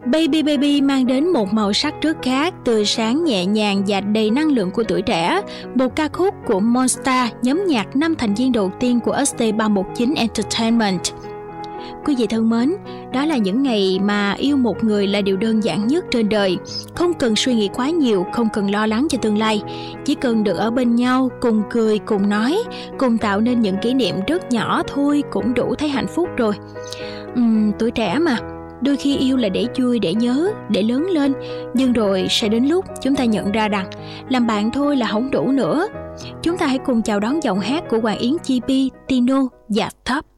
Baby Baby mang đến một màu sắc rất khác, tươi sáng nhẹ nhàng và đầy năng lượng của tuổi trẻ. Một ca khúc của Monsta, nhóm nhạc 5 thành viên đầu tiên của ST319 Entertainment. Quý vị thân mến, đó là những ngày mà yêu một người là điều đơn giản nhất trên đời. Không cần suy nghĩ quá nhiều, không cần lo lắng cho tương lai. Chỉ cần được ở bên nhau, cùng cười, cùng nói, cùng tạo nên những kỷ niệm rất nhỏ thôi cũng đủ thấy hạnh phúc rồi. Tuổi trẻ mà, đôi khi yêu là để vui, để nhớ, để lớn lên. Nhưng rồi sẽ đến lúc chúng ta nhận ra rằng làm bạn thôi là không đủ nữa. Chúng ta hãy cùng chào đón giọng hát của Hoàng Yến, Chi Pi, Tino và Top.